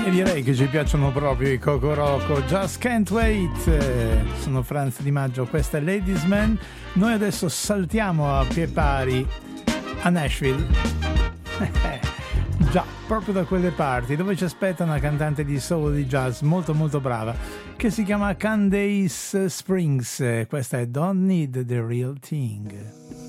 E direi che ci piacciono proprio i Cocoroco. Just Can't Wait. Sono Franz Di Maggio, questa è Ladies Man. Noi adesso saltiamo a pie pari a Nashville. Già, proprio da quelle parti, dove ci aspetta una cantante di soul di jazz molto molto brava, che si chiama Candace Springs. Questa è Don't Need the Real Thing.